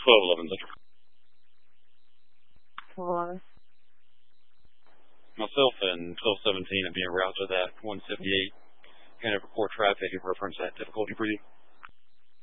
1211 Central. 1211. Myself and 1217 are being routed to that 178. Kind of report traffic and reference that difficulty for you.